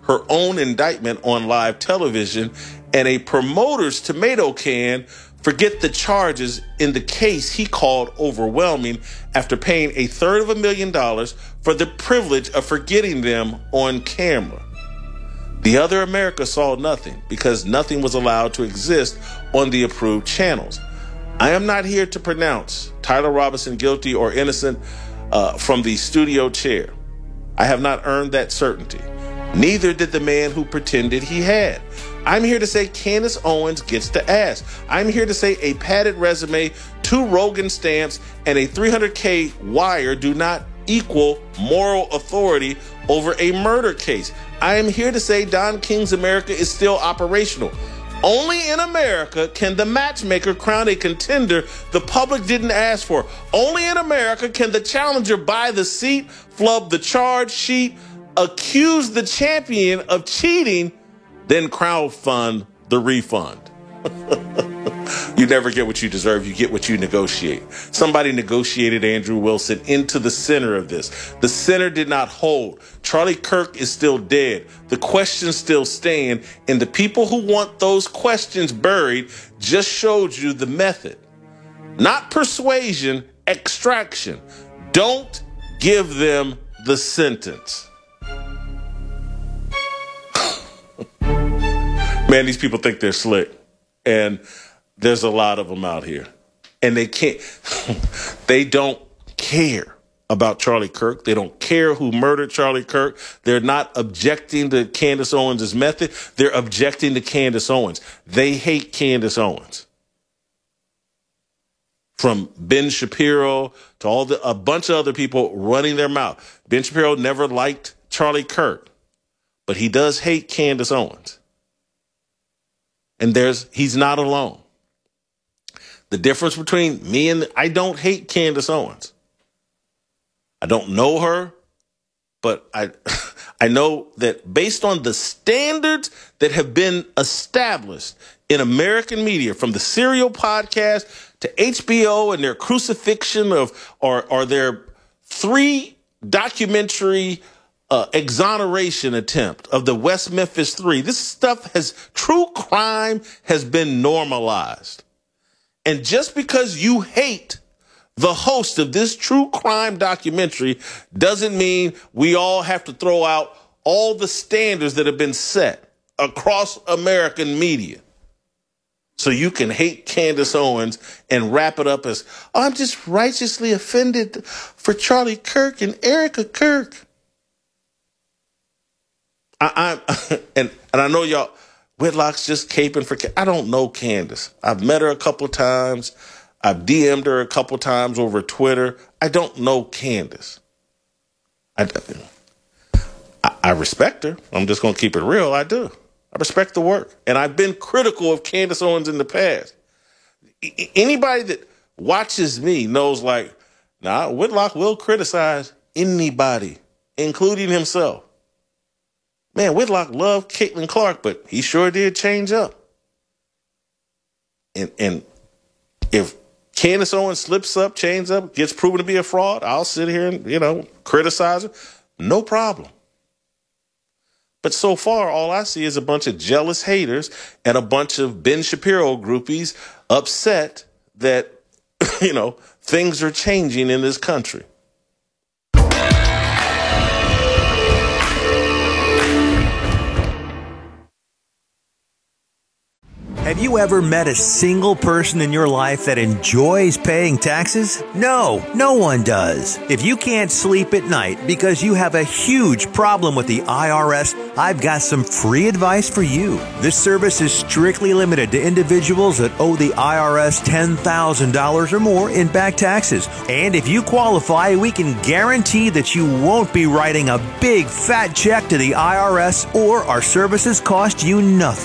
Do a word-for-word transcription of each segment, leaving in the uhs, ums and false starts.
her own indictment on live television, and a promoter's tomato can forget the charges in the case he called overwhelming after paying a third of a million dollars for the privilege of forgetting them on camera. The other America saw nothing because nothing was allowed to exist on the approved channels. I am not here to pronounce Tyler Robinson guilty or innocent uh, from the studio chair. I have not earned that certainty. Neither did the man who pretended he had. I'm here to say Candace Owens gets the ass. I'm here to say a padded resume, two Rogan stamps, and a three hundred K wire do not equal moral authority over a murder case. I am here to say Don King's America is still operational. Only in America can the matchmaker crown a contender the public didn't ask for. Only in America can the challenger buy the seat, flub the charge sheet, accuse the champion of cheating, then crowdfund the refund. You never get what you deserve. You get what you negotiate. Somebody negotiated Andrew Wilson into the center of this. The center did not hold. Charlie Kirk is still dead. The questions still stand. And the people who want those questions buried just showed you the method. Not persuasion, extraction. Don't give them the sentence. Man, these people think they're slick. And there's a lot of them out here. And they can't, they don't care about Charlie Kirk. They don't care who murdered Charlie Kirk. They're not objecting to Candace Owens' method. They're objecting to Candace Owens. They hate Candace Owens. From Ben Shapiro to all the, a bunch of other people running their mouth. Ben Shapiro never liked Charlie Kirk, but he does hate Candace Owens. And there's, he's not alone. The difference between me and, I don't hate Candace Owens. I don't know her, but I, I know that based on the standards that have been established in American media, from the Serial podcast to H B O and their crucifixion of, or, or their three documentary Uh, exoneration attempt of the West Memphis Three. This stuff has, true crime has been normalized. And just because you hate the host of this true crime documentary doesn't mean we all have to throw out all the standards that have been set across American media. So you can hate Candace Owens and wrap it up as, oh, I'm just righteously offended for Charlie Kirk and Erica Kirk. I, I'm and and I know y'all, Whitlock's just caping for. I don't know Candace. I've met her a couple times. I've D M'd her a couple times over Twitter. I don't know Candace. I, I, I respect her. I'm just gonna keep it real. I do. I respect the work, and I've been critical of Candace Owens in the past. I, anybody that watches me knows, like, nah, Whitlock will criticize anybody, including himself. Man, Whitlock loved Caitlin Clark, but he sure did change up. And and if Candace Owens slips up, changes up, gets proven to be a fraud, I'll sit here and, you know, criticize her. No problem. But so far, all I see is a bunch of jealous haters and a bunch of Ben Shapiro groupies upset that, you know, things are changing in this country. Have you ever met a single person in your life that enjoys paying taxes? No, no one does. If you can't sleep at night because you have a huge problem with the I R S, I've got some free advice for you. This service is strictly limited to individuals that owe the I R S ten thousand dollars or more in back taxes. And if you qualify, we can guarantee that you won't be writing a big fat check to the I R S, or our services cost you nothing.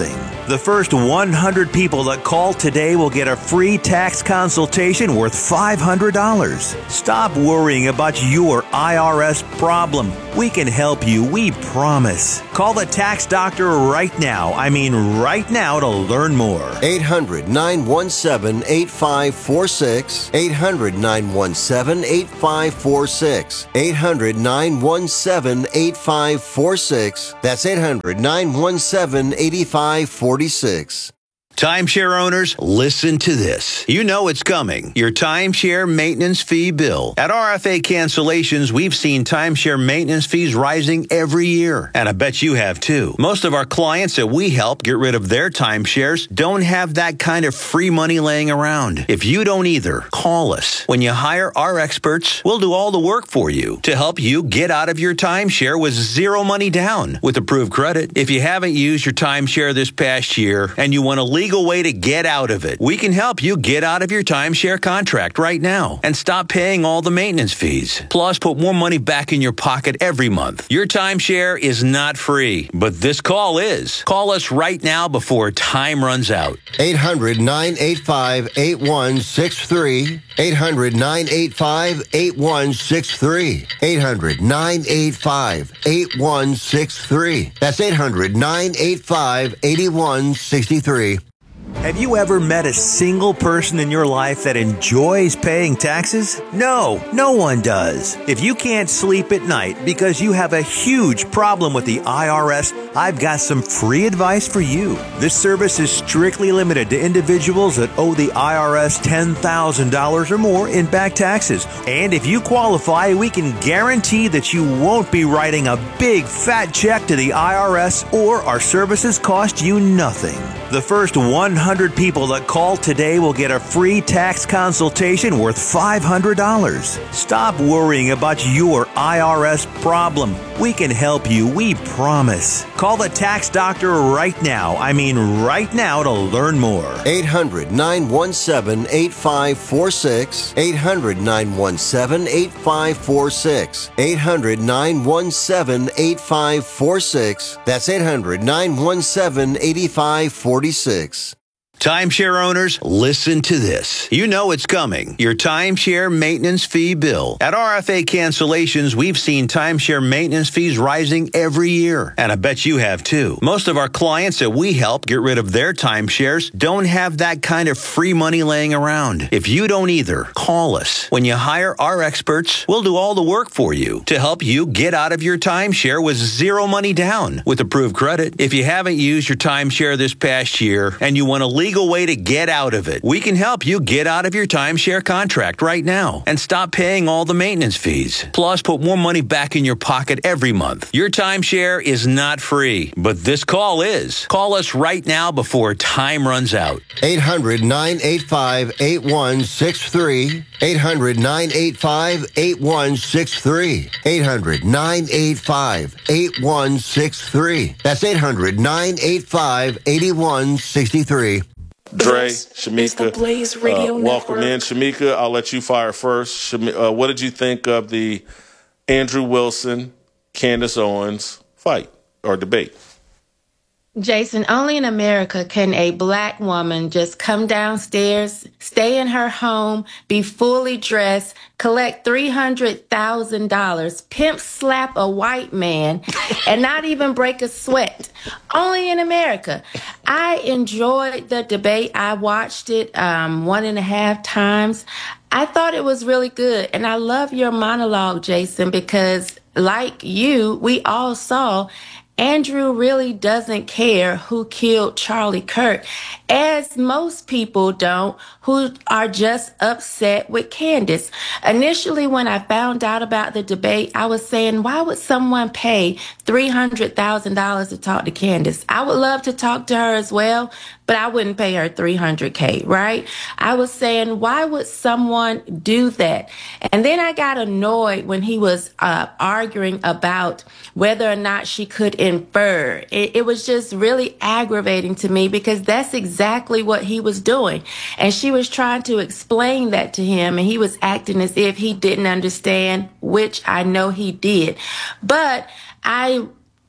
The first one hundred people that call today will get a free tax consultation worth five hundred dollars. Stop worrying about your I R S problem. We can help you, we promise. Call the tax doctor right now. I mean right now to learn more. eight hundred, nine one seven, eight five four six. eight hundred, nine one seven, eight five four six. eight hundred, nine one seven, eight five four six. That's eight hundred, nine one seven, eight five four six. Timeshare owners, listen to this. You know it's coming. Your timeshare maintenance fee bill. At R F A Cancellations, we've seen timeshare maintenance fees rising every year. And I bet you have too. Most of our clients that we help get rid of their timeshares don't have that kind of free money laying around. If you don't either, call us. When you hire our experts, we'll do all the work for you to help you get out of your timeshare with zero money down with approved credit. If you haven't used your timeshare this past year and you want to leave legal way to get out of it, we can help you get out of your timeshare contract right now and stop paying all the maintenance fees. Plus, put more money back in your pocket every month. Your timeshare is not free, but this call is. Call us right now before time runs out. eight hundred, nine eight five, eight one six three. eight hundred, nine eight five, eight one six three. eight hundred, nine eight five, eight one six three. That's eight hundred, nine eight five, eight one six three. Have you ever met a single person in your life that enjoys paying taxes? No, no one does. If you can't sleep at night because you have a huge problem with the I R S, I've got some free advice for you. This service is strictly limited to individuals that owe the I R S ten thousand dollars or more in back taxes. And if you qualify, we can guarantee that you won't be writing a big fat check to the I R S, or our services cost you nothing. The first one hundred people that call today will get a free tax consultation worth five hundred dollars. Stop worrying about your I R S problem. We can help you, we promise. Call the tax doctor right now. I mean right now to learn more. eight hundred, nine one seven, eight five four six. eight hundred, nine one seven, eight five four six. eight hundred, nine one seven, eight five four six. That's eight hundred, nine one seven, eight five four six. Timeshare owners, listen to this. You know it's coming. Your timeshare maintenance fee bill. At R F A Cancellations, we've seen timeshare maintenance fees rising every year. And I bet you have too. Most of our clients that we help get rid of their timeshares don't have that kind of free money laying around. If you don't either, call us. When you hire our experts, we'll do all the work for you to help you get out of your timeshare with zero money down with approved credit. If you haven't used your timeshare this past year and you want to leave legal way to get out of it, we can help you get out of your timeshare contract right now and stop paying all the maintenance fees. Plus, put more money back in your pocket every month. Your timeshare is not free, but this call is. Call us right now before time runs out. eight hundred, nine eight five, eight one six three. eight hundred, nine eight five, eight one six three. eight hundred, nine eight five, eight one six three. That's eight hundred, nine eight five, eight one six three. Dre, Shamika, Blaze Radio uh, welcome Network. in. Shamika, I'll let you fire first. Shami- uh, what did you think of the Andrew Wilson, Candace Owens fight or debate? Jason, only in America can a black woman just come downstairs, stay in her home, be fully dressed, collect three hundred thousand dollars, pimp slap a white man, and not even break a sweat. Only in America. I enjoyed the debate. I watched it um, one and a half times. I thought it was really good. And I love your monologue, Jason, because like you, we all saw Andrew really doesn't care who killed Charlie Kirk, as most people don't, who are just upset with Candace. Initially, when I found out about the debate, I was saying, why would someone pay three hundred thousand dollars to talk to Candace? I would love to talk to her as well, but I wouldn't pay her three hundred K, right? I was saying, why would someone do that? And then I got annoyed when he was uh, arguing about whether or not she could infer. It, it was just really aggravating to me because that's exactly what he was doing. And she was trying to explain that to him, and he was acting as if he didn't understand, which I know he did. But I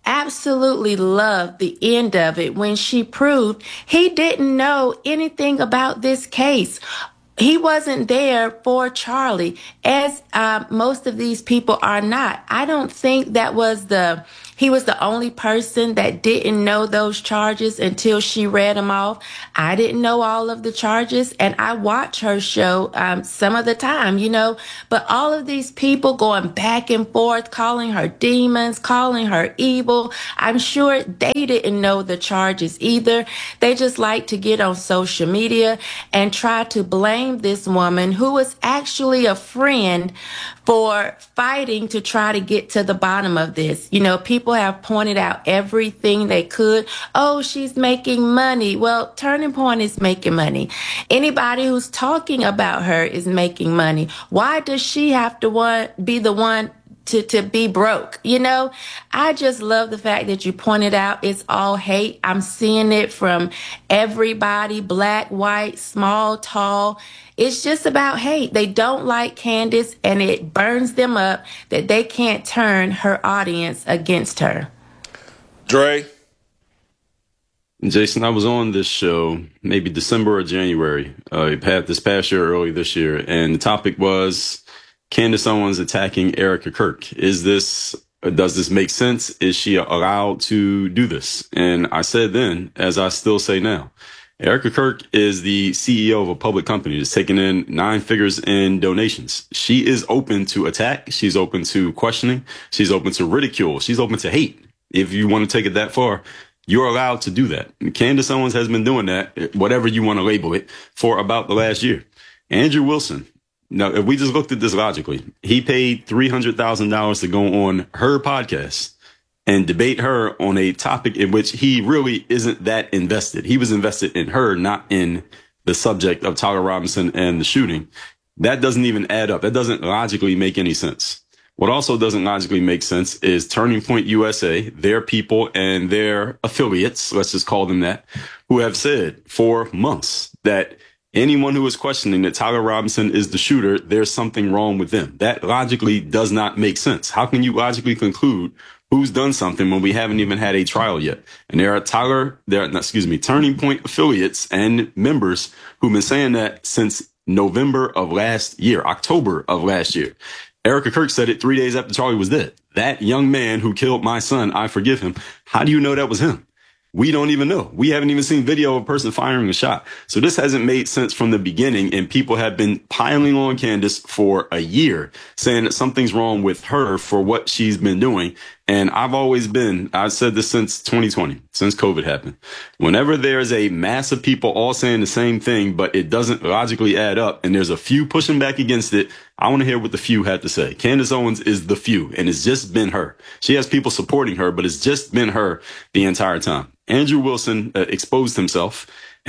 absolutely loved the end of it when she proved he didn't know anything about this case. He wasn't there for Charlie, as uh, most of these people are not. I don't think that was the, he was the only person that didn't know those charges until she read them off. I didn't know all of the charges, and I watch her show um, some of the time, you know, but all of these people going back and forth, calling her demons, calling her evil, I'm sure they didn't know the charges either. They just like to get on social media and try to blame this woman who was actually a friend for fighting to try to get to the bottom of this. You know, people have pointed out everything they could. Oh, she's making money. Well, Turning Point is making money. Anybody who's talking about her is making money. Why does she have to one, be the one to, to be broke? You know, I just love the fact that you pointed out it's all hate. I'm seeing it from everybody, black, white, small, tall. It's just about hate. They don't like Candace, and it burns them up that they can't turn her audience against her. Dre? Jason, I was on this show maybe December or January, uh, this past year, early this year, and the topic was Candace Owens attacking Erica Kirk. Is this, does this make sense? Is she allowed to do this? And I said then, as I still say now, Erica Kirk is the C E O of a public company that's taking in nine figures in donations. She is open to attack. She's open to questioning. She's open to ridicule. She's open to hate. If you want to take it that far, you're allowed to do that. And Candace Owens has been doing that, whatever you want to label it, for about the last year. Andrew Wilson. Now, if we just looked at this logically, he paid three hundred thousand dollars to go on her podcast and debate her on a topic in which he really isn't that invested. He was invested in her, not in the subject of Tyler Robinson and the shooting. That doesn't even add up. That doesn't logically make any sense. What also doesn't logically make sense is Turning Point U S A, their people and their affiliates, let's just call them that, who have said for months that anyone who is questioning that Tyler Robinson is the shooter, there's something wrong with them. That logically does not make sense. How can you logically conclude who's done something when we haven't even had a trial yet? And there are Tyler, there, are, excuse me, Turning Point affiliates and members who've been saying that since November of last year, October of last year. Erica Kirk said it three days after Charlie was dead. That young man who killed my son, I forgive him. How do you know that was him? We don't even know. We haven't even seen video of a person firing a shot. So this hasn't made sense from the beginning, and people have been piling on Candace for a year, saying that something's wrong with her for what she's been doing. And I've always been, I've said this since twenty twenty, since COVID happened. Whenever there's a mass of people all saying the same thing, but it doesn't logically add up, and there's a few pushing back against it, I want to hear what the few had to say. Candace Owens is the few, and it's just been her. She has people supporting her, but it's just been her the entire time. Andrew Wilson uh, exposed himself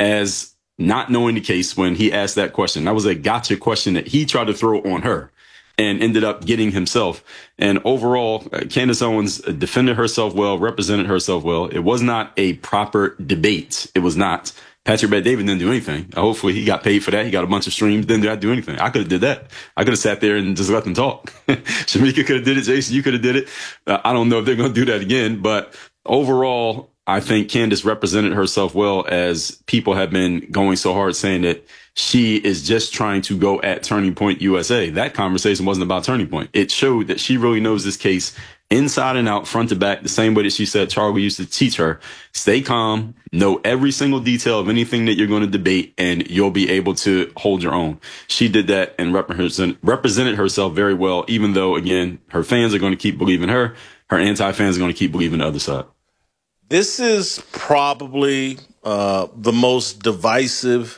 as not knowing the case when he asked that question. That was a gotcha question that he tried to throw on her and ended up getting himself. And overall, uh, Candace Owens defended herself well, represented herself well. It was not a proper debate. It was not. Patrick Bet-David didn't do anything. Hopefully he got paid for that. He got a bunch of streams. Didn't do anything. I could have did that. I could have sat there and just let them talk. Shamika could have did it. Jason, you could have did it. Uh, I don't know if they're going to do that again, but overall, I think Candace represented herself well, as people have been going so hard saying that she is just trying to go at Turning Point U S A. That conversation wasn't about Turning Point. It showed that she really knows this case inside and out, front to back, the same way that she said Charlie used to teach her. Stay calm, know every single detail of anything that you're going to debate, and you'll be able to hold your own. She did that and represent, represented herself very well, even though, again, her fans are going to keep believing her. Her anti-fans are going to keep believing the other side. This is probably uh, the most divisive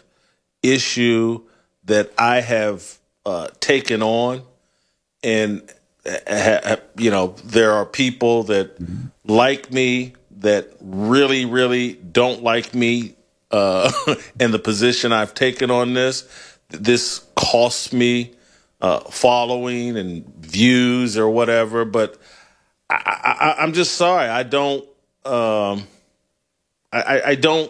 issue that I have uh, taken on. And, ha- you know, there are people that mm-hmm. like me, that really, really don't like me uh, and the position I've taken on this. This costs me uh, following and views or whatever. But I, I, I'm just sorry. I don't. Um, I, I don't,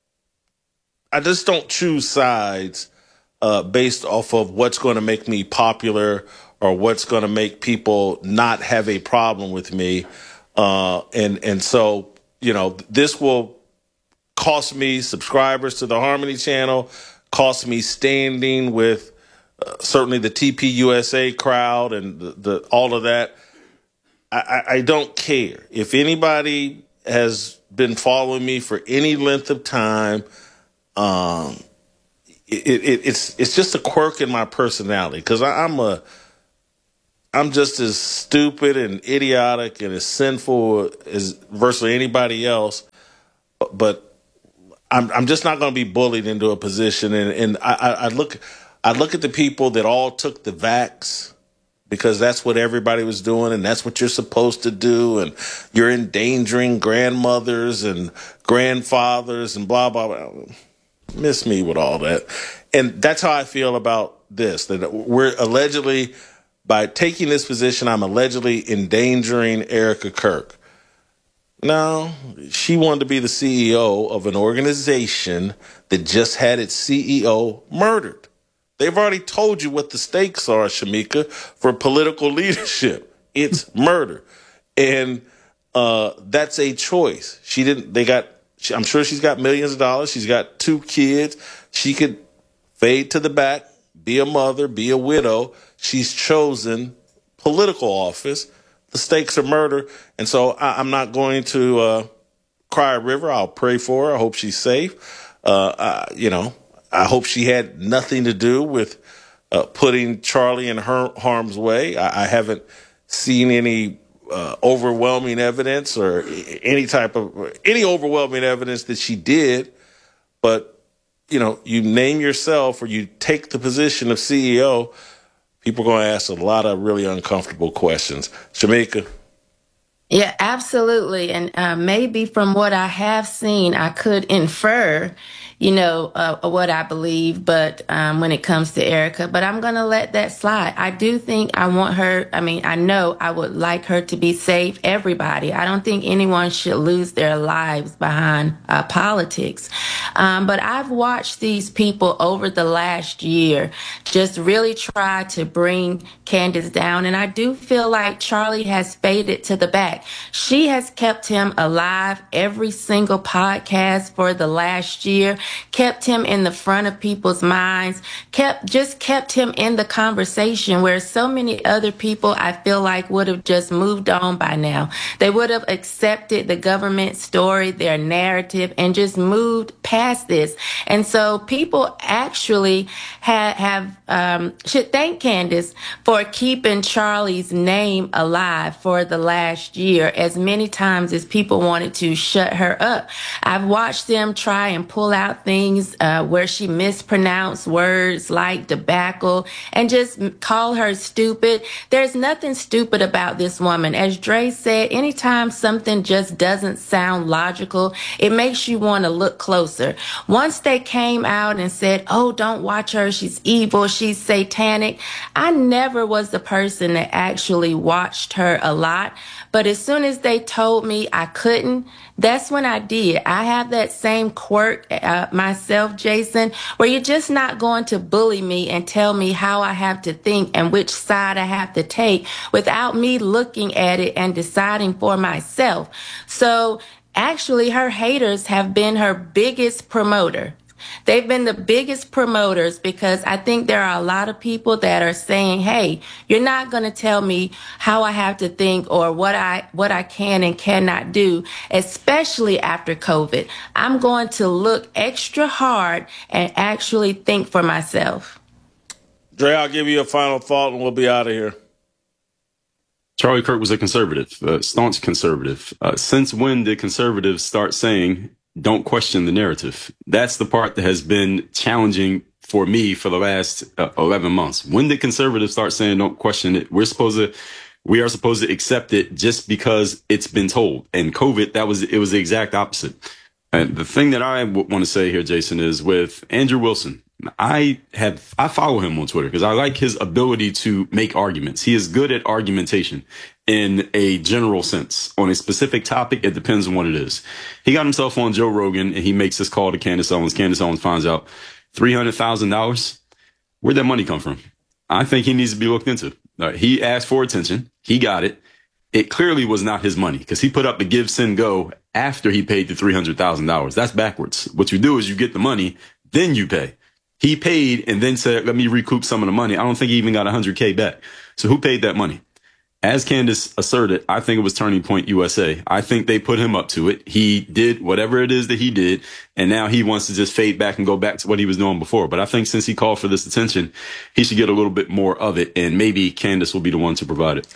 I just don't choose sides uh, based off of what's going to make me popular or what's going to make people not have a problem with me. Uh, and, and so, you know, this will cost me subscribers to the Harmony channel, cost me standing with uh, certainly the T P U S A crowd and the, the all of that. I, I don't care. If anybody has been following me for any length of time, um, it, it, it's it's just a quirk in my personality because I'm a I'm just as stupid and idiotic and as sinful as virtually anybody else, but I'm I'm just not going to be bullied into a position. And and I, I look I look at the people that all took the vax, because that's what everybody was doing, and that's what you're supposed to do, and you're endangering grandmothers and grandfathers and blah, blah, blah. Miss me with all that. And that's how I feel about this, that we're allegedly, by taking this position, I'm allegedly endangering Erica Kirk. No, she wanted to be the C E O of an organization that just had its C E O murdered. They've already told you what the stakes are, Shamika, for political leadership. It's murder. And uh, that's a choice. She didn't, they got, she, I'm sure she's got millions of dollars. She's got two kids. She could fade to the back, be a mother, be a widow. She's chosen political office. The stakes are murder. And so I, I'm not going to uh, cry a river. I'll pray for her. I hope she's safe. Uh, uh, you know, I hope she had nothing to do with uh, putting Charlie in her harm's way. I, I haven't seen any uh, overwhelming evidence or any type of any overwhelming evidence that she did. But, you know, you name yourself or you take the position of C E O, people are going to ask a lot of really uncomfortable questions. Shamika. Yeah, absolutely. And uh, maybe from what I have seen, I could infer, you know, uh, what I believe, but um, when it comes to Erica, but I'm going to let that slide. I do think I want her. I mean, I know I would like her to be safe. Everybody. I don't think anyone should lose their lives behind uh, politics. Um, but I've watched these people over the last year just really try to bring Candace down. And I do feel like Charlie has faded to the back. She has kept him alive every single podcast for the last year, kept him in the front of people's minds, kept just kept him in the conversation where so many other people I feel like would have just moved on by now. They would have accepted the government story, their narrative, and just moved past this. And so people actually ha- have um, should thank Candace for keeping Charlie's name alive for the last year. As many times as people wanted to shut her up. I've watched them try and pull out things uh, where she mispronounced words like debacle and just call her stupid. There's nothing stupid about this woman. As Dre said, anytime something just doesn't sound logical, it makes you want to look closer. Once they came out and said, oh, don't watch her, she's evil, she's satanic, I never was the person that actually watched her a lot. But as soon as they told me I couldn't, that's when I did. I have that same quirk uh, myself, Jason, where you're just not going to bully me and tell me how I have to think and which side I have to take without me looking at it and deciding for myself. So actually, her haters have been her biggest promoter. They've been the biggest promoters because I think there are a lot of people that are saying, hey, you're not going to tell me how I have to think or what I what I can and cannot do, especially after COVID. I'm going to look extra hard and actually think for myself. Dre, I'll give you a final thought and we'll be out of here. Charlie Kirk was a conservative, a staunch conservative. Uh, since when did conservatives start saying, don't question the narrative? That's the part that has been challenging for me for the last uh, eleven months. When did conservatives start saying, don't question it? We're supposed to, we are supposed to accept it just because it's been told. And COVID, that was, it was the exact opposite. And the thing that I w- want to say here, Jason, is with Andrew Wilson, I have, I follow him on Twitter because I like his ability to make arguments. He is good at argumentation in a general sense. On a specific topic, it depends on what it is. He got himself on Joe Rogan and he makes this call to Candace Owens. Candace Owens finds out three hundred thousand dollars. Where'd that money come from? I think he needs to be looked into. Uh, he asked for attention. He got it. it clearly was not his money because he put up the Give, Send, Go after he paid the three hundred thousand dollars. That's backwards. What you do is you get the money, then you pay. He paid and then said, let me recoup some of the money. I don't think he even got one hundred K back. So who paid that money? As Candace asserted, I think it was Turning Point U S A. I think they put him up to it. He did whatever it is that he did, and now he wants to just fade back and go back to what he was doing before. But I think since he called for this attention, he should get a little bit more of it, and maybe Candace will be the one to provide it.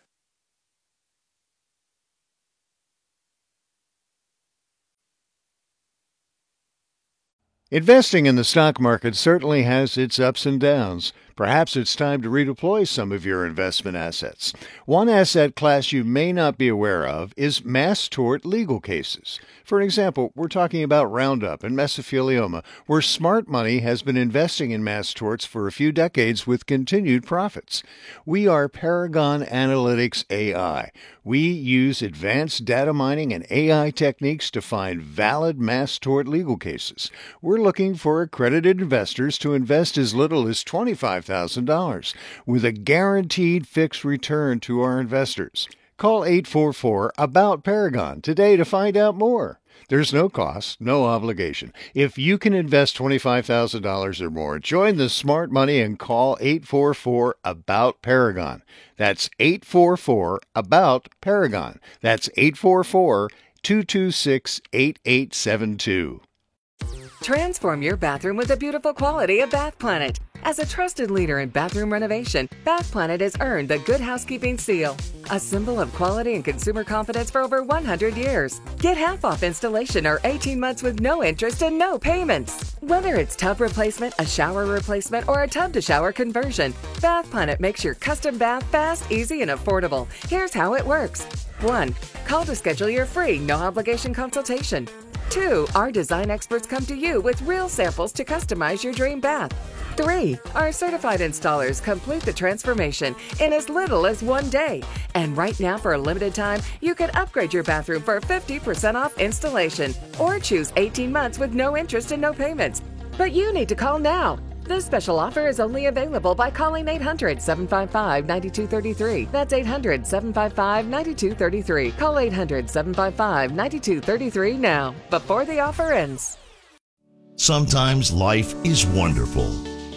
Investing in the stock market certainly has its ups and downs. Perhaps it's time to redeploy some of your investment assets. One asset class you may not be aware of is mass tort legal cases. For example, we're talking about Roundup and mesothelioma, where smart money has been investing in mass torts for a few decades with continued profits. We are Paragon Analytics A I. We use advanced data mining and A I techniques to find valid mass tort legal cases. We're looking for accredited investors to invest as little as twenty-five thousand dollars with a guaranteed fixed return to our investors. Call eight four four, ABOUT Paragon today to find out more. There's no cost, no obligation. If you can invest twenty-five thousand dollars or more, join the smart money and call eight four four, ABOUT Paragon. That's eight four four, ABOUT Paragon. That's eight four four, two two six, eight eight seven two. Transform your bathroom with the beautiful quality of Bath Planet. As a trusted leader in bathroom renovation, Bath Planet has earned the Good Housekeeping seal, a symbol of quality and consumer confidence for over one hundred years. Get half off installation or eighteen months with no interest and no payments. Whether it's tub replacement, a shower replacement, or a tub-to-shower conversion, Bath Planet makes your custom bath fast, easy, and affordable. Here's how it works. One, call to schedule your free, no-obligation consultation. Two, our design experts come to you with real samples to customize your dream bath. Three, our certified installers complete the transformation in as little as one day. And right now, for a limited time, you can upgrade your bathroom for fifty percent off installation or choose eighteen months with no interest and no payments. But you need to call now. This special offer is only available by calling eight hundred, seven five five, nine two three three. That's eight hundred, seven five five, nine two three three. Call eight hundred, seven five five, nine two three three now, before the offer ends. Sometimes life is wonderful,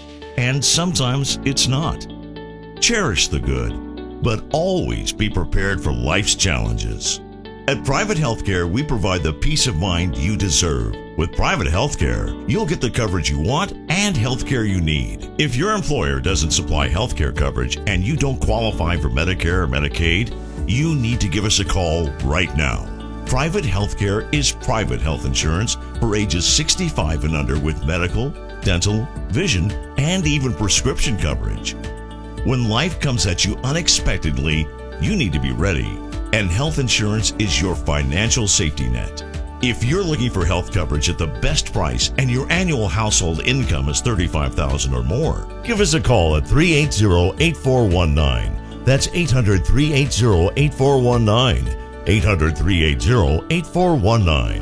and sometimes it's not. Cherish the good, but always be prepared for life's challenges. At Private Healthcare, we provide the peace of mind you deserve. With Private Healthcare, you'll get the coverage you want and healthcare you need. If your employer doesn't supply healthcare coverage and you don't qualify for Medicare or Medicaid, you need to give us a call right now. Private Healthcare is private health insurance for ages sixty-five and under with medical, dental, vision, and even prescription coverage. When life comes at you unexpectedly, you need to be ready, and health insurance is your financial safety net. If you're looking for health coverage at the best price and your annual household income is thirty-five thousand dollars or more, give us a call at three eight zero, eight four one nine. That's eight hundred, three eight zero, eight four one nine. eight hundred, three eight zero, eight four one nine.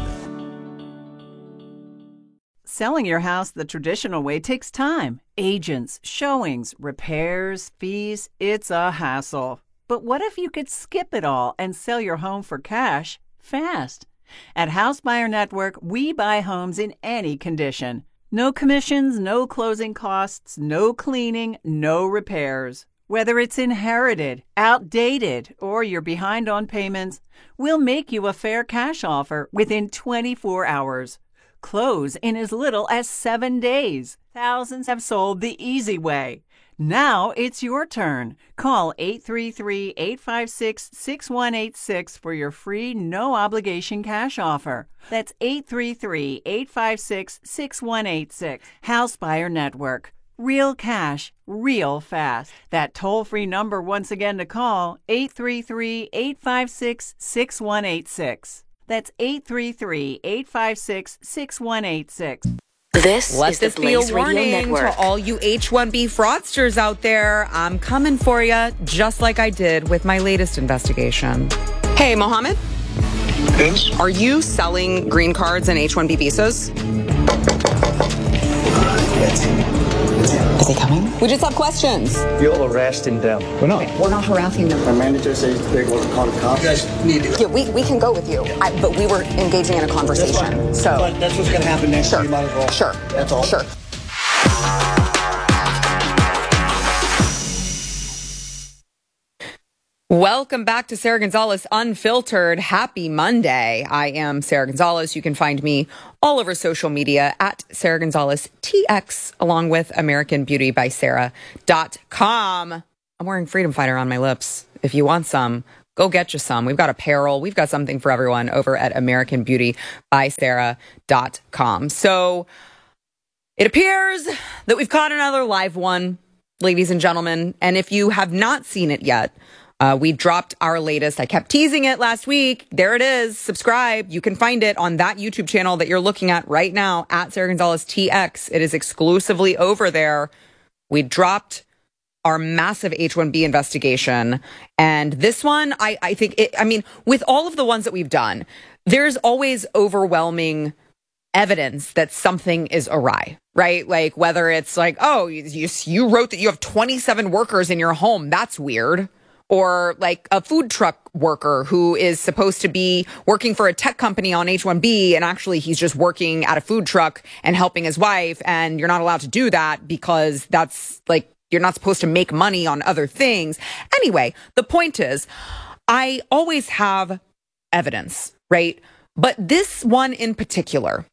Selling your house the traditional way takes time. Agents, showings, repairs, fees. It's a hassle. But what if you could skip it all and sell your home for cash fast? At House Buyer Network, we buy homes in any condition. No commissions, no closing costs, no cleaning, no repairs. Whether it's inherited, outdated, or you're behind on payments, we'll make you a fair cash offer within twenty-four hours. Close in as little as seven days. Thousands have sold the easy way. Now it's your turn. Call eight three three, eight five six, six one eight six for your free no-obligation cash offer. That's eight three three, eight five six, six one eight six. House Buyer Network. Real cash, real fast. That toll-free number once again to call, eight three three, eight five six, six one eight six. That's eight three three, eight five six, six one eight six. This Let is this the Blaze be a warning Radio Network. To all you H one B fraudsters out there. I'm coming for you, just like I did with my latest investigation. Hey, Mohammed? Yes? Are you selling green cards and H one B visas? Uh, yes. Is he coming? We just have questions. You're harassing them. We're not. We're not harassing them. Our manager says they're going to call the cops. You guys need to. Yeah, we, we can go with you. I, but we were engaging in a conversation. That's so but that's what's going to happen next. Sure. You might as well. Sure. That's all. Sure. Welcome back to Sarah Gonzalez Unfiltered. Happy Monday. I am Sarah Gonzalez. You can find me all over social media at Sarah Gonzalez T X, along with American Beauty by Sarah dot com. I'm wearing Freedom Fighter on my lips. If you want some, go get you some. We've got apparel. We've got something for everyone over at American Beauty by Sarah dot com. So it appears that we've caught another live one, ladies and gentlemen. And if you have not seen it yet, Uh, we dropped our latest. I kept teasing it last week. There it is. Subscribe. You can find it on that YouTube channel that you're looking at right now at Sarah Gonzalez T X. It is exclusively over there. We dropped our massive H one B investigation. And this one, I, I think, it, I mean, with all of the ones that we've done, there's always overwhelming evidence that something is awry, right? Like whether it's like, oh, you, you wrote that you have twenty-seven workers in your home. That's weird. Or like a food truck worker who is supposed to be working for a tech company on H one B, and actually he's just working at a food truck and helping his wife, and you're not allowed to do that because that's like, you're not supposed to make money on other things. Anyway, the point is, I always have evidence, right? But this one in particular,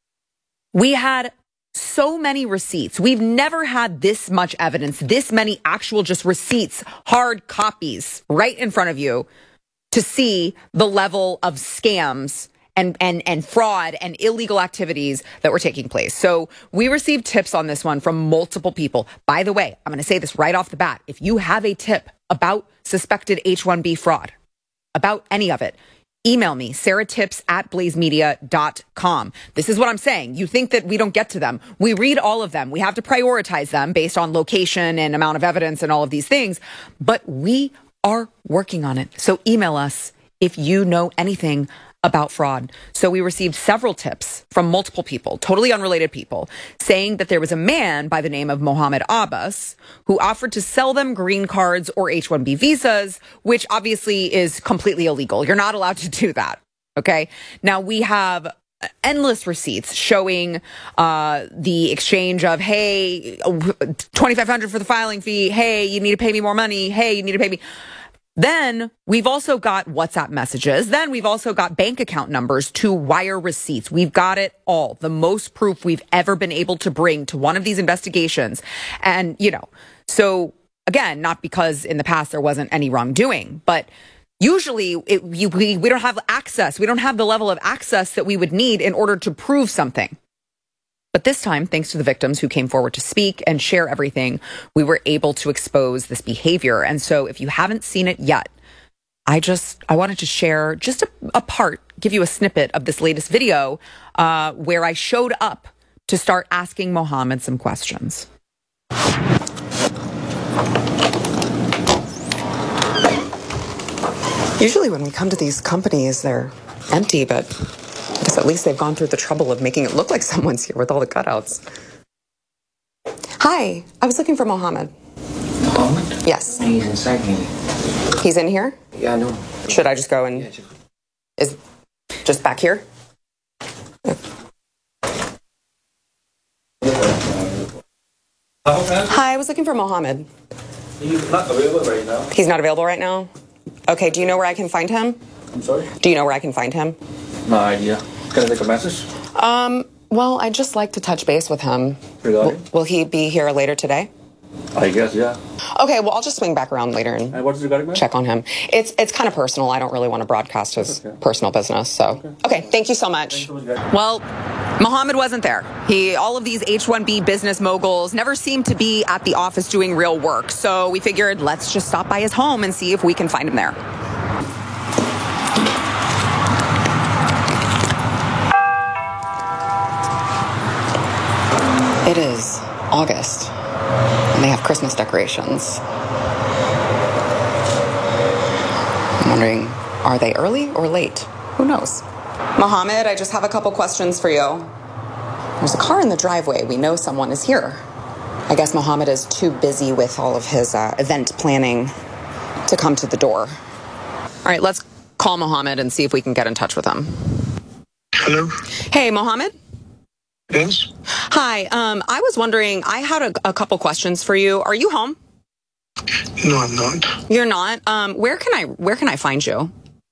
we had so many receipts. We've never had this much evidence, this many actual just receipts, hard copies right in front of you to see the level of scams and, and, and fraud and illegal activities that were taking place. So we received tips on this one from multiple people. By the way, I'm going to say this right off the bat. If you have a tip about suspected H one B fraud, about any of it, email me, sarah tips at blaze media dot com. This is what I'm saying. You think that we don't get to them. We read all of them. We have to prioritize them based on location and amount of evidence and all of these things. But we are working on it. So email us if you know anything about fraud. So we received several tips from multiple people, totally unrelated people, saying that there was a man by the name of Mohammed Abbas who offered to sell them green cards or H one B visas, which obviously is completely illegal. You're not allowed to do that. Okay. Now we have endless receipts showing uh, the exchange of, hey, twenty-five hundred dollars for the filing fee. Hey, you need to pay me more money. Hey, you need to pay me. Then we've also got WhatsApp messages. Then we've also got bank account numbers to wire receipts. We've got it all. The most proof we've ever been able to bring to one of these investigations. And, you know, so again, not because in the past there wasn't any wrongdoing, but usually it, you, we, we don't have access. We don't have the level of access that we would need in order to prove something. But this time, thanks to the victims who came forward to speak and share everything, we were able to expose this behavior. And so if you haven't seen it yet, I just, I wanted to share just a, a part, give you a snippet of this latest video uh, where I showed up to start asking Mohammed some questions. Usually when we come to these companies, they're empty, but I guess at least they've gone through the trouble of making it look like someone's here with all the cutouts. Hi, I was looking for Mohammed. Mohammed? Yes. He's inside me. He's in here? Yeah, I know. Should I just go and... Yeah, just... Is just back here? Yeah. Hi, I was looking for Mohammed. He's not available right now. He's not available right now? Okay, do you know where I can find him? I'm sorry? Do you know where I can find him? No idea. Can I take a message? Um, well, I'd just like to touch base with him. Regarding? Will, will he be here later today? I guess, yeah. Okay, well, I'll just swing back around later and, and what is regarding, man? check on him. It's it's kind of personal. I don't really want to broadcast his okay. personal business. So, okay. okay, thank you so much. You so much well, Mohammed wasn't there. He, all of these H one B business moguls never seemed to be at the office doing real work. So we figured let's just stop by his home and see if we can find him there. It is August, and they have Christmas decorations. I'm wondering, are they early or late? Who knows? Mohammed, I just have a couple questions for you. There's a car in the driveway. We know someone is here. I I guess Mohammed is too busy with all of his uh, event planning to come to the door. All right, let's call Mohammed and see if we can get in touch with him. Hello? Hey, Mohammed? Yes? Hi, um, I was wondering, I had a, a couple questions for you. Are you home? No, I'm not. You're not? Um, where can I, where can I find you?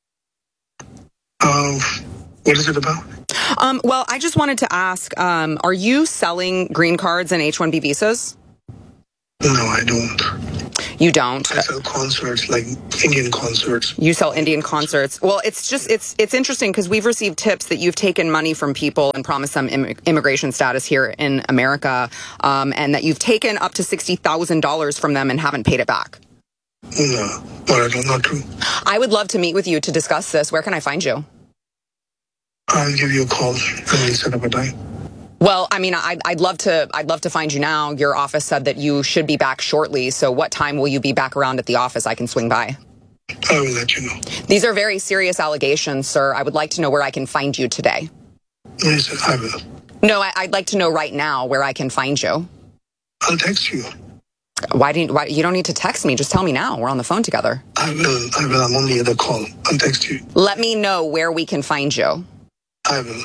Um, what is it about? Um, well, I just wanted to ask, um, are you selling green cards and H one B visas? No, I don't. You don't? I sell concerts, like Indian concerts. You sell Indian concerts. Well, it's just, it's it's interesting because we've received tips that you've taken money from people and promised them Im- immigration status here in America, um, and that you've taken up to sixty thousand dollars from them and haven't paid it back. No, but I don't, not true. I would love to meet with you to discuss this. Where can I find you? I'll give you a call and we set up a time. Well, I mean, I'd, I'd love to. I'd love to find you now. Your office said that you should be back shortly. So, what time will you be back around at the office? I can swing by. I will let you know. These are very serious allegations, sir. I would like to know where I can find you today. Yes, I will. No, I, I'd like to know right now where I can find you. I'll text you. Why didn't? Why, you don't need to text me. Just tell me now. We're on the phone together. I will. I will. I'm on the other call. I'll text you. Let me know where we can find you. I will.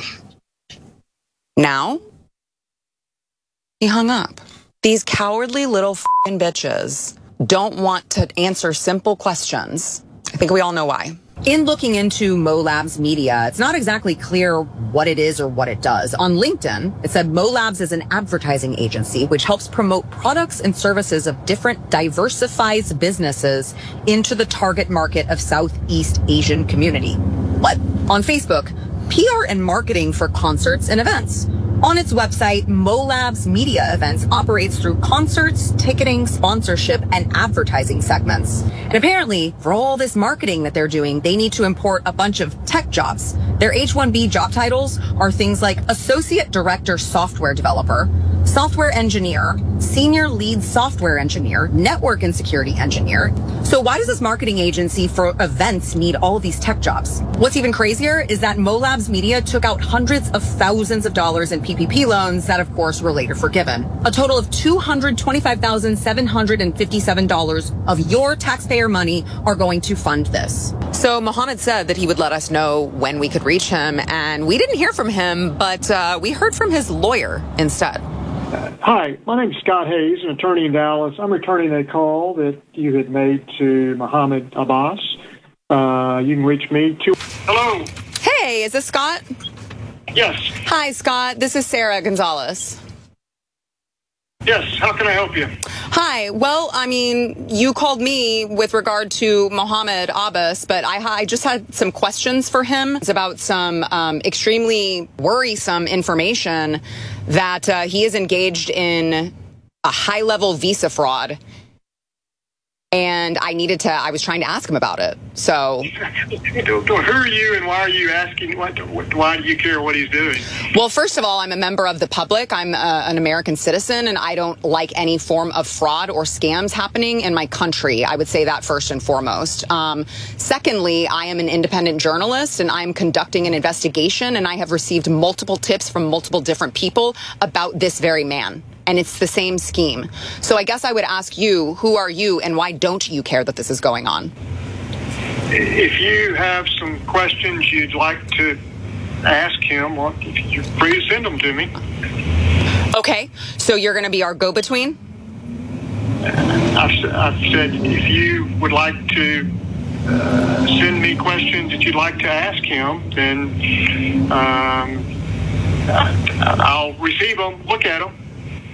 Now? He hung up. These cowardly little f***ing bitches don't want to answer simple questions. I think we all know why. In looking into MoLabs Media, it's not exactly clear what it is or what it does. On LinkedIn, it said MoLabs is an advertising agency which helps promote products and services of different diversified businesses into the target market of Southeast Asian community. What? On Facebook, P R and marketing for concerts and events. On its website, MoLabs Media Events operates through concerts, ticketing, sponsorship, and advertising segments. And apparently, for all this marketing that they're doing, they need to import a bunch of tech jobs. Their H one B job titles are things like Associate Director Software Developer, Software Engineer, Senior Lead Software Engineer, Network and Security Engineer. So why does this marketing agency for events need all of these tech jobs? What's even crazier is that MoLabs Media took out hundreds of thousands of dollars in P P P loans that, of course, were later forgiven. A total of two hundred twenty-five thousand seven hundred fifty-seven dollars of your taxpayer money are going to fund this. So Mohammed said that he would let us know when we could reach him, and we didn't hear from him, but uh, we heard from his lawyer instead. Hi, my name is Scott Hayes, an attorney in Dallas. I'm returning a call that you had made to Mohammed Abbas. Uh, you can reach me to... Hello. Hey, is this Scott? Yes. Hi, Scott. This is Sarah Gonzalez. Yes, how can I help you? Hi. Well, I mean, you called me with regard to Mohammed Abbas, but I, I just had some questions for him. It's about some um, extremely worrisome information that uh, he is engaged in a high-level visa fraud. And I needed to, I was trying to ask him about it. So. Who are you and why are you asking, what, why do you care what he's doing? Well, first of all, I'm a member of the public. I'm a, an American citizen, and I don't like any form of fraud or scams happening in my country. I would say that first and foremost. Um, secondly, I am an independent journalist, and I'm conducting an investigation, and I have received multiple tips from multiple different people about this very man. And it's the same scheme. So I guess I would ask you, who are you and why don't you care that this is going on? If you have some questions you'd like to ask him, well, you're free to send them to me. Okay, so you're going to be our go-between? I've, I've said if you would like to uh, send me questions that you'd like to ask him, then um, I'll receive them, look at them.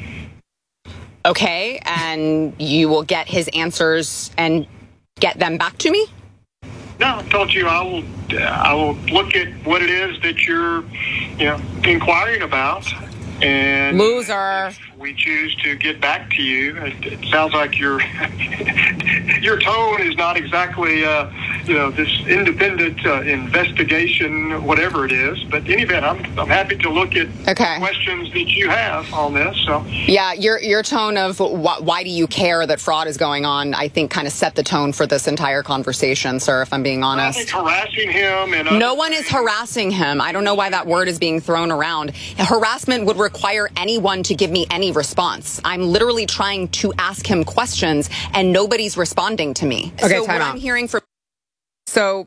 Okay, and you will get his answers and get them back to me? No, I told you I will. I will look at what it is that you're, you know, inquiring about, and loser. If we choose to get back to you, it, it sounds like your your tone is not exactly uh, you know, this independent uh, investigation, whatever it is. But in any event, I'm, I'm happy to look at okay. questions that you have on this. So yeah, your your tone of wh- why do you care that fraud is going on, I think kind of set the tone for this entire conversation, sir, if I'm being honest. I think harassing him and no one is harassing him. I don't know why that word is being thrown around. Harassment would require anyone to give me any response. I'm literally trying to ask him questions and nobody's responding to me. Okay, so time what out. I'm hearing from So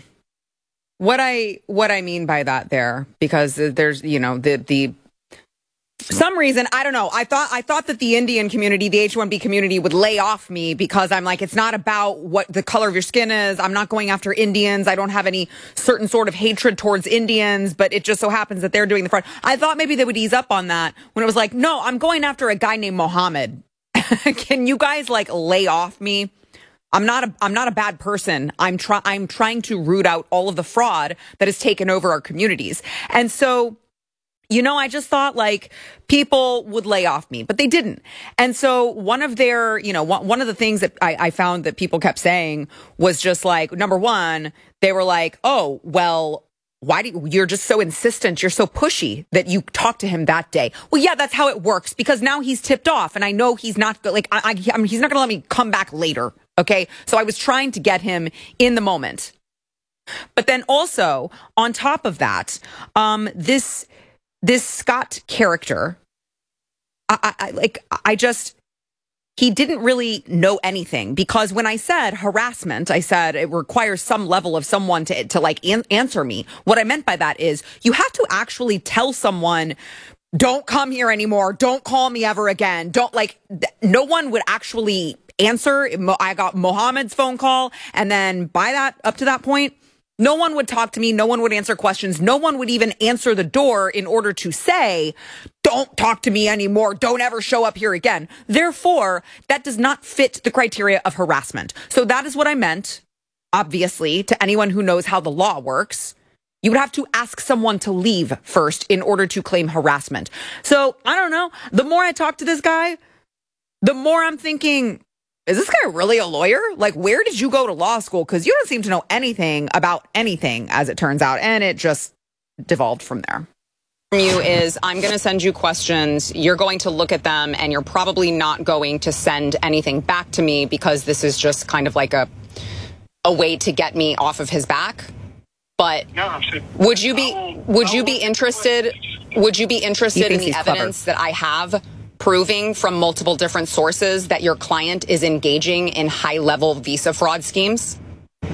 what I what I mean by that there, because there's, you know, the the for some reason, I don't know. I thought I thought that the Indian community, the H one B community would lay off me because I'm like, it's not about what the color of your skin is. I'm not going after Indians. I don't have any certain sort of hatred towards Indians, but it just so happens that they're doing the fraud. I thought maybe they would ease up on that when it was like, no, I'm going after a guy named Mohammed. Can you guys like lay off me? I'm not a I'm not a bad person. I'm try I'm trying to root out all of the fraud that has taken over our communities. And so, you know, I just thought like people would lay off me, but they didn't. And so one of their, you know, one, one of the things that I, I found that people kept saying was just like, number one, they were like, oh, well, why do you, you're just so insistent, you're so pushy that you talked to him that day. Well, yeah, that's how it works because now he's tipped off and I know he's not like, I, I, I mean, he's not going to let me come back later. Okay. So I was trying to get him in the moment. But then also on top of that, um, this, this Scott character, I, I, I like, I just, he didn't really know anything because when I said harassment, I said it requires some level of someone to, to like an- answer me. What I meant by that is you have to actually tell someone, don't come here anymore. Don't call me ever again. Don't like, th- no one would actually answer. I got Mohammed's phone call. And then by that, up to that point, no one would talk to me. No one would answer questions. No one would even answer the door in order to say, don't talk to me anymore. Don't ever show up here again. Therefore, that does not fit the criteria of harassment. So that is what I meant, obviously, to anyone who knows how the law works. You would have to ask someone to leave first in order to claim harassment. So I don't know. The more I talk to this guy, the more I'm thinking, is this guy really a lawyer? Like, where did you go to law school? Because you don't seem to know anything about anything, as it turns out. And it just devolved from there. From you is, I'm going to send you questions. You're going to look at them, and you're probably not going to send anything back to me because this is just kind of like a a way to get me off of his back. But no, would you be would you be interested? Would you be interested in the evidence that I have? Proving from multiple different sources that your client is engaging in high-level visa fraud schemes? Look,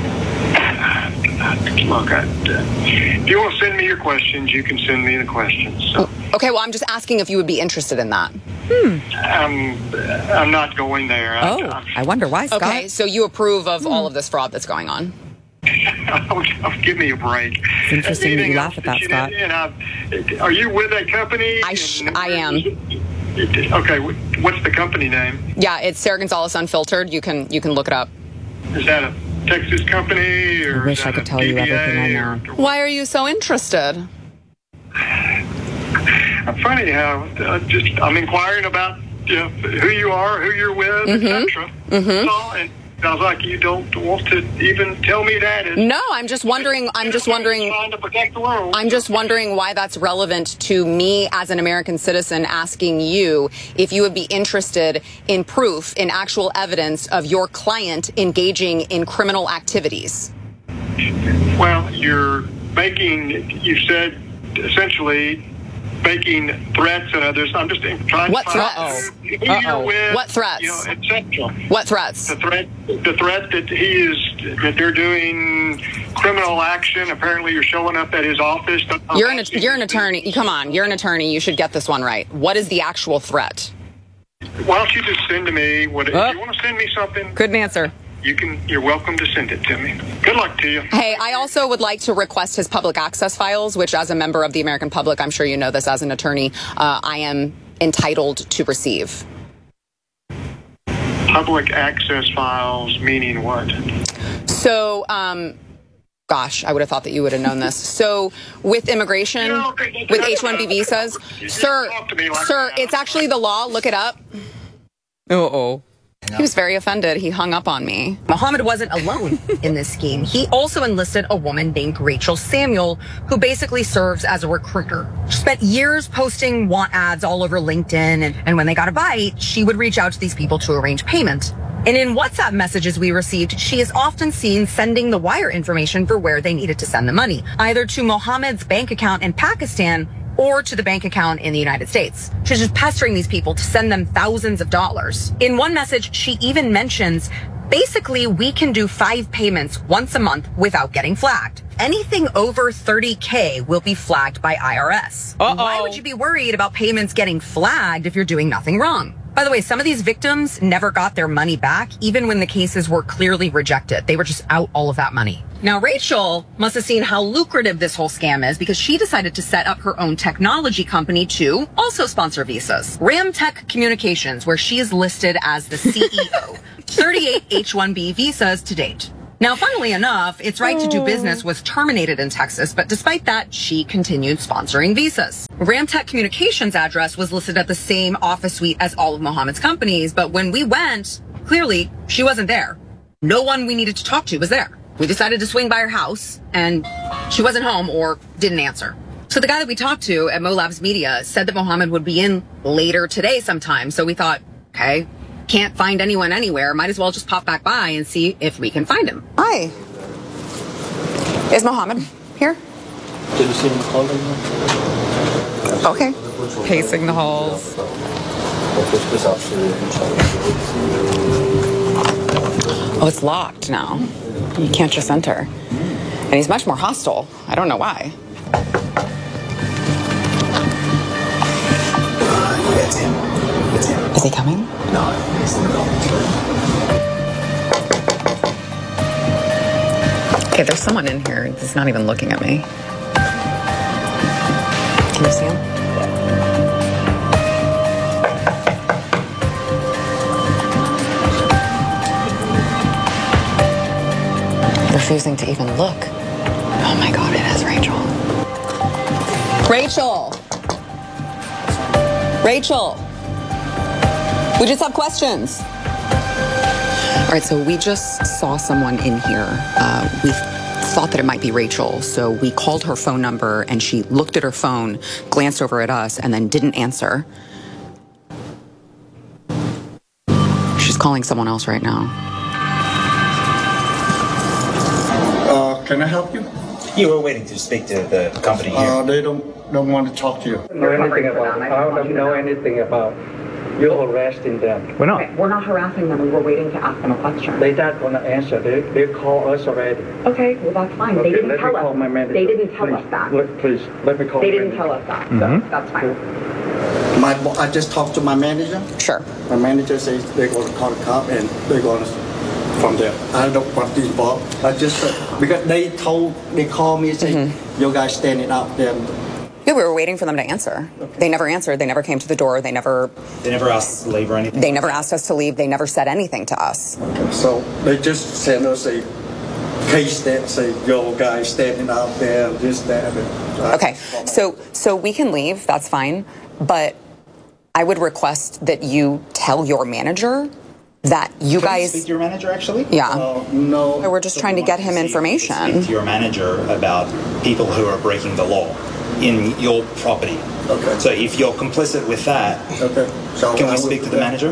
I, uh, if you want to send me your questions, you can send me the questions. So. Okay, well, I'm just asking if you would be interested in that. Hmm. I'm, I'm not going there. Oh, I, I wonder why, Scott. Okay, so you approve of hmm. all of this fraud that's going on? oh, give me a break. It's interesting Anything that you laugh at that, Scott. And I, are you with a company? I, sh- I am. Okay, what's the company name? Yeah, it's Sarah Gonzalez Unfiltered. You can you can look it up. Is that a Texas company? Or I wish I could tell you everything I know. Why are you so interested? I'm funny how uh, just I'm inquiring about you know, who you are, who you're with, mm-hmm. et cetera. Mm-hmm. So, and sounds like you don't want to even tell me that. It's, no, I'm just wondering. I'm just wondering. Trying to protect the world. I'm just wondering why that's relevant to me as an American citizen. Asking you if you would be interested in proof, in actual evidence of your client engaging in criminal activities. Well, you're making. You said essentially. Making threats and others. I'm just trying what to find out who Uh-oh. you're with. What threats? You know, et cetera. What threats? The threat, the threat that he is, that they're doing criminal action. Apparently, you're showing up at his office. You're an you're an attorney. Come on, you're an attorney. You should get this one right. What is the actual threat? Why don't you just send to me what? Oh. If you want to send me something, couldn't answer. You can. You're welcome to send it to me. Good luck to you. Hey, I also would like to request his public access files, which, as a member of the American public, I'm sure you know this as an attorney, uh, I am entitled to receive. Public access files, meaning what? So, um, gosh, I would have thought that you would have known this. So, with immigration, You know, okay, with H one B visas, You sir, talk to me like sir, that. it's actually the law. Look it up. Uh-oh. He was very offended. He hung up on me. Mohammed wasn't alone in this scheme. He also enlisted a woman named Rachel Samuel, who basically serves as a recruiter. She spent years posting want ads all over LinkedIn, and, and when they got a bite, she would reach out to these people to arrange payment. And in WhatsApp messages we received, she is often seen sending the wire information for where they needed to send the money, either to Mohammed's bank account in Pakistan or to the bank account in the United States. She's just pestering these people to send them thousands of dollars. In one message, she even mentions, basically, we can do five payments once a month without getting flagged. Anything over thirty K will be flagged by I R S. Uh-oh. Why would you be worried about payments getting flagged if you're doing nothing wrong? By the way, some of these victims never got their money back, even when the cases were clearly rejected. They were just out all of that money. Now, Rachel must have seen how lucrative this whole scam is because she decided to set up her own technology company to also sponsor visas. Ramtech Communications, where she is listed as the C E O. thirty-eight H one B visas to date. Now, funnily enough, its right to do business was terminated in Texas, but despite that, she continued sponsoring visas. Ramtech Communications address was listed at the same office suite as all of Mohammed's companies, but when we went, clearly, she wasn't there. No one we needed to talk to was there. We decided to swing by her house, and she wasn't home or didn't answer. So the guy that we talked to at MoLabs Media said that Mohammed would be in later today sometime, so we thought, okay, can't find anyone anywhere, might as well just pop back by and see if we can find him. Hi. Is Mohammed here? Did you see him calling? Okay. Pacing the halls. Oh, it's locked now. You can't just enter. And he's much more hostile. I don't know why. Uh, it's him. It's him. Is he coming? No, he's in the middle. Okay, there's someone in here that's not even looking at me. Can you see him? Refusing to even look. Oh my God, it is Rachel. Rachel! Rachel! We just have questions. All right, so we just saw someone in here. Uh, we thought that it might be Rachel, so we called her phone number and she looked at her phone, glanced over at us, and then didn't answer. She's calling someone else right now. Uh, can I help you? You were waiting to speak to the company here. Uh, they don't don't want to talk to you. Know anything about? I don't know anything about. You're harassing them. We're not. Okay, we're not harassing them. We were waiting to ask them a question. They're not gonna answer. They they call us already. Okay, well that's fine. Okay, they didn't let tell me call us. my manager. They didn't tell please, us that. Let, please, let me call. They my didn't manager. tell us that. Mm-hmm. That's fine. My, bo- I just talked to my manager. Sure. My manager says they're going to call the cop and they're going to from there. I don't want this Bob. I just uh, because they told they called me and say mm-hmm. you guys standing out there. Yeah, we were waiting for them to answer. Okay. They never answered. They never came to the door. They never. They never asked to leave or anything. They never asked us to leave. They never said anything to us. Okay, so they just sent us a case that say yo guys standing out there, this that. And okay, so so we can leave. That's fine, but I would request that you tell your manager that you Can guys. You speak to your manager actually? Yeah. Uh, no. So we're just trying to get him information. Speak to your manager about people who are breaking the law in your property. Okay. So if you're complicit with that, okay. So can I we speak to the that. manager?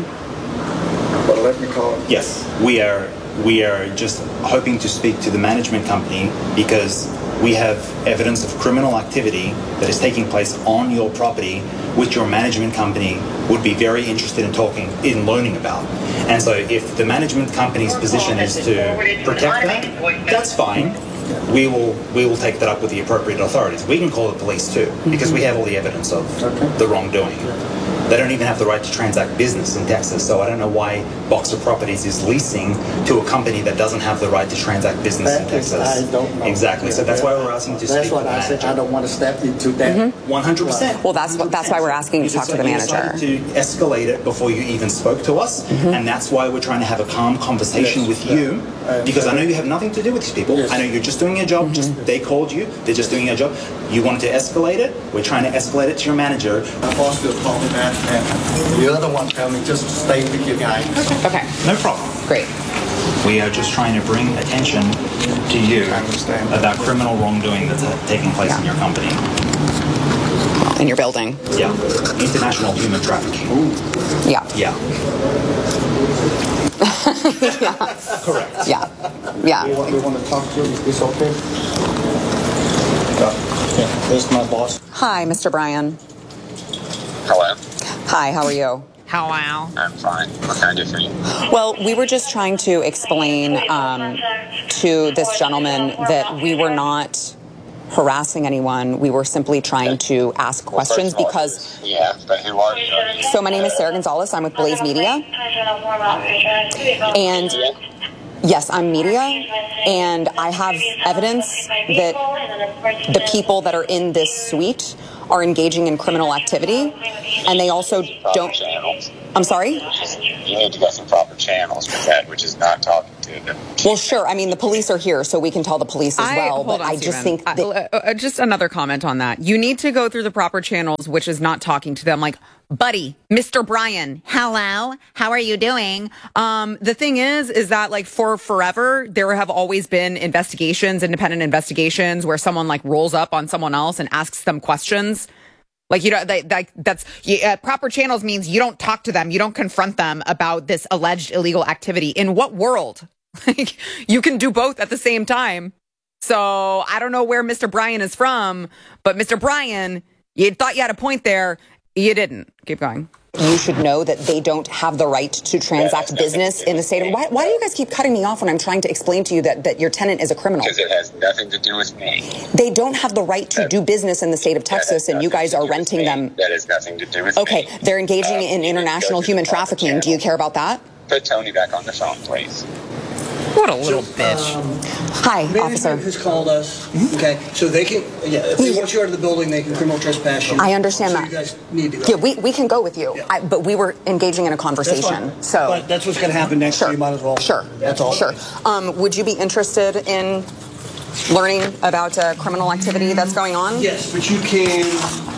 Well, let me call. Yes, we are. We are just hoping to speak to the management company because we have evidence of criminal activity that is taking place on your property, which your management company would be very interested in talking, in learning about. And so if the management company's position is to protect that, that's fine. We will we will take that up with the appropriate authorities. We can call the police too, because we have all the evidence of okay. the wrongdoing. They don't even have the right to transact business in Texas, so I don't know why Boxer Properties is leasing to a company that doesn't have the right to transact business that in Texas. I don't know. Exactly, so that's why we're asking to that's speak to the That's what I manager. said. I don't want to step into that. one hundred percent. Well, that's what, that's why we're asking you to talk to the manager. You decided to escalate it before you even spoke to us, mm-hmm. and that's why we're trying to have a calm conversation yes, with yeah. you, because I know you have nothing to do with these people. Yes. I know you're just just doing your job. Mm-hmm. Just they called you. They're just doing your job. You wanted to escalate it. We're trying to escalate it to your manager. My boss will call me back, and the other one tell me just stay with you guys. Okay. No problem. Great. We are just trying to bring attention to you about criminal wrongdoing that's uh, taking place yeah. in your company. In your building. Yeah. International human trafficking. Ooh. Yeah. Yeah. yeah. Correct. Yeah. Yeah. You want, you want to talk to him? Is this okay? Uh, yeah. This is my boss. Hi, Mister Bryan. Hello. Hi, how are you? Hello. I'm fine. What can I do for you? Well, we were just trying to explain um, to this gentleman that we were not harassing anyone. We were simply trying to ask well, questions all, because... Yeah, but who are you? So my name is Sarah Gonzalez. I'm with Blaze Media. And... Yes, I'm media, and I have evidence that the people that are in this suite are engaging in criminal activity, and they also don't... Channels. I'm sorry? You need to get some proper channels with that, which is not talking to them. Well, sure. I mean, the police are here, so we can tell the police as I, well, but on, I just Stephen. think that... I, uh, just another comment on that. You need to go through the proper channels, which is not talking to them like, buddy, Mister Bryan, hello, how are you doing? Um, the thing is, is that like for forever, there have always been investigations, independent investigations, where someone like rolls up on someone else and asks them questions. Like, you know, they, they, that's uh, proper channels means you don't talk to them. You don't confront them about this alleged illegal activity. In what world? Like, you can do both at the same time. So I don't know where Mister Bryan is from, but Mister Bryan, you thought you had a point there. You didn't. Keep going. You should know that they don't have the right to transact yeah, business in the state of... Why, why do you guys keep cutting me off when I'm trying to explain to you that, that your tenant is a criminal? Because it has nothing to do with me. They don't have the right to that, do business in the state of Texas, and you guys are renting them... That has nothing to do with okay, me. Okay, they're engaging um, in international human trafficking. Do you care about that? Put Tony back on the phone, please. What a little so, bitch. Um, Hi, officer. Has called us. Mm-hmm. Okay, so they can, yeah, if they want you out of the building, they can criminal trespass you. I understand so that. You guys need to go. Yeah, we, we can go with you, yeah. I, but we were engaging in a conversation. That's so, but that's what's going to happen next. Sure. So you might as well. Sure. That's all. Sure. Um, would you be interested in learning about uh, criminal activity that's going on? Yes, but you can,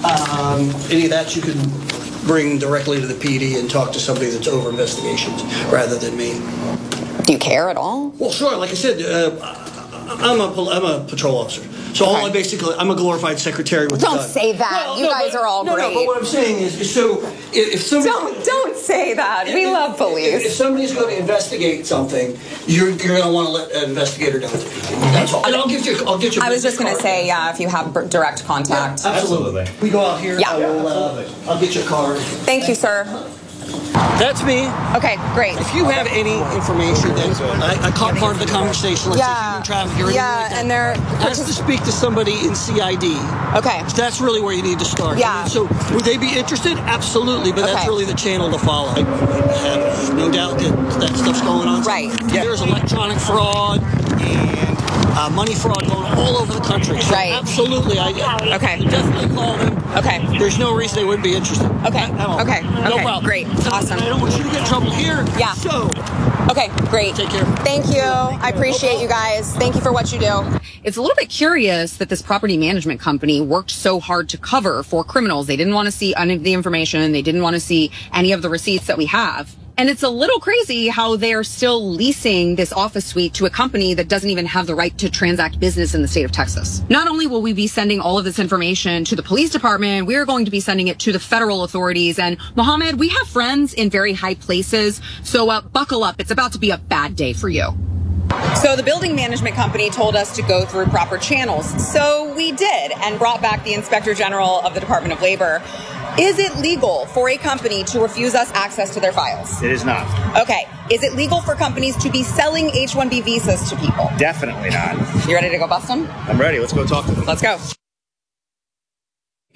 um, any of that you can bring directly to the P D and talk to somebody that's over investigations rather than me. Do you care at all? Well, sure. Like I said, uh, I'm a I'm a patrol officer, so okay. all I basically I'm a glorified secretary with. Don't the gun. say that. Well, you no, guys but, are all no, great. No, but what I'm saying is, is so if, if somebody don't don't say that. If, we love police. If, if somebody's going to investigate something, you're you're going to want to let an investigator know. That's all. And I'll give you I'll get you. I was just going to say, yeah, if you have b- direct contact. Yeah, absolutely. We go out here. Yeah. I will, uh, I'll get your card. Thank you, sir. That's me. Okay, great. If you have any information, then I, I caught part of the conversation. Let's yeah. human trafficking. Yeah, like and they're ask to speak to somebody in C I D. Okay, that's really where you need to start. Yeah. So would they be interested? Absolutely, but okay. that's really the channel to follow. I have no doubt that that stuff's going on. Right. Yeah. There's electronic fraud and uh, money fraud going all over the country. So right. Absolutely. I okay. definitely call them. Okay. There's no reason they wouldn't be interested. Okay. Okay. No okay. problem. Great. Awesome. I don't want you to get in trouble here. Yeah. So. Okay, great. Take care. Thank you. I appreciate you guys. Thank you for what you do. It's a little bit curious that this property management company worked so hard to cover for criminals. They didn't want to see any of the information. They didn't want to see any of the receipts that we have. And it's a little crazy how they're still leasing this office suite to a company that doesn't even have the right to transact business in the state of Texas. Not only will we be sending all of this information to the police department, we're going to be sending it to the federal authorities. And Mohammed, we have friends in very high places, so uh, buckle up. It's about to be a bad day for you. So the building management company told us to go through proper channels. So we did, and brought back the Inspector General of the Department of Labor. Is it legal for a company to refuse us access to their files? It is not. Okay. Is it legal for companies to be selling H one B visas to people? Definitely not. You ready to go bust them? I'm ready. Let's go talk to them. Let's go.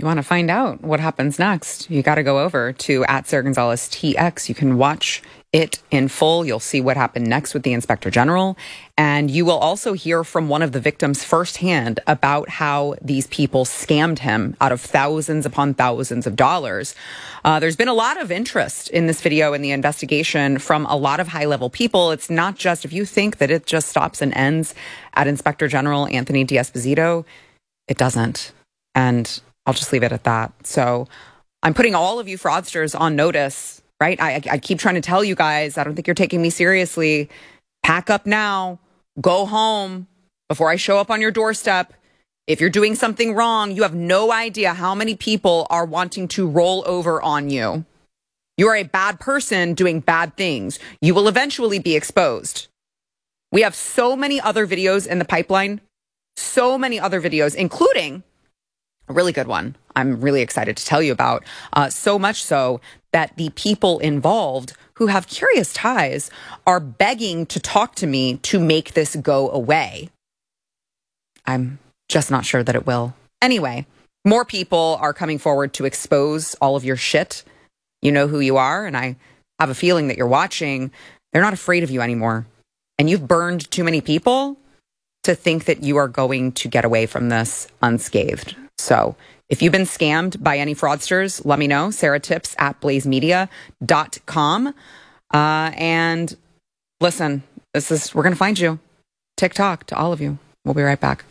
you want to find out what happens next, you got to go over to at Sarah Gonzalez T X. You can watch it in full. You'll see what happened next with the Inspector General. And you will also hear from one of the victims firsthand about how these people scammed him out of thousands upon thousands of dollars. Uh, there's been a lot of interest in this video and the investigation from a lot of high-level people. It's not just, if you think that it just stops and ends at Inspector General Anthony D'Esposito, it doesn't. And I'll just leave it at that. So I'm putting all of you fraudsters on notice, right? I, I keep trying to tell you guys, I don't think you're taking me seriously. Pack up now. Go home before I show up on your doorstep. If you're doing something wrong, you have no idea how many people are wanting to roll over on you. You are a bad person doing bad things. You will eventually be exposed. We have so many other videos in the pipeline, so many other videos, including a really good one I'm really excited to tell you about. Uh, so much so that the people involved who have curious ties are begging to talk to me to make this go away. I'm just not sure that it will. Anyway, more people are coming forward to expose all of your shit. You know who you are, and I have a feeling that you're watching. They're not afraid of you anymore. And you've burned too many people to think that you are going to get away from this unscathed. So if you've been scammed by any fraudsters, let me know. Sarah Tips at blaze media dot com. Uh, and listen, this is, we're going to find you. TikTok to all of you. We'll be right back.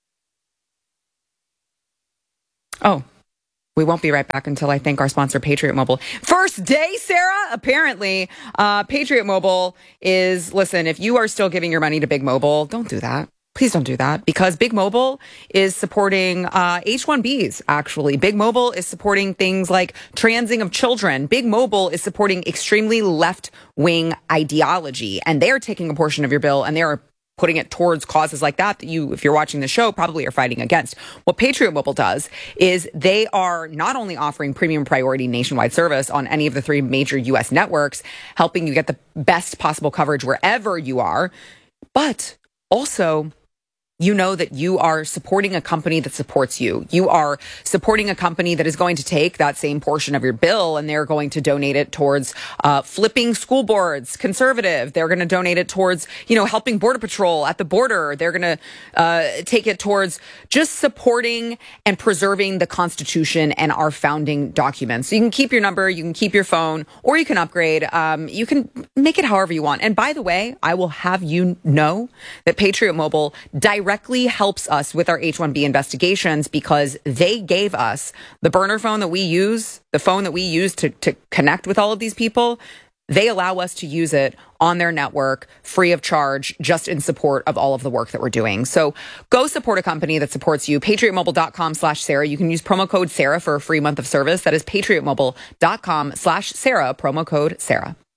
Oh, we won't be right back until I thank our sponsor, Patriot Mobile. First day, Sarah? Apparently, uh, Patriot Mobile is, listen, if you are still giving your money to Big Mobile, don't do that. Please don't do that, because Big Mobile is supporting uh, H one Bs, actually. Big Mobile is supporting things like transing of children. Big Mobile is supporting extremely left-wing ideology, and they are taking a portion of your bill, and they are putting it towards causes like that that you, if you're watching the show, probably are fighting against. What Patriot Mobile does is they are not only offering premium priority nationwide service on any of the three major U S networks, helping you get the best possible coverage wherever you are, but also, you know that you are supporting a company that supports you. You are supporting a company that is going to take that same portion of your bill and they're going to donate it towards uh, flipping school boards, conservative. They're going to donate it towards, you know, helping Border Patrol at the border. They're going to uh, take it towards just supporting and preserving the Constitution and our founding documents. So you can keep your number, you can keep your phone, or you can upgrade. Um, you can make it however you want. And by the way, I will have you know that Patriot Mobile directly directly helps us with our H one B investigations, because they gave us the burner phone that we use, the phone that we use to, to connect with all of these people. They allow us to use it on their network free of charge, just in support of all of the work that we're doing. So go support a company that supports you. patriot mobile dot com slash Sarah. You can use promo code Sarah for a free month of service. That is patriot mobile dot com slash Sarah, promo code Sarah.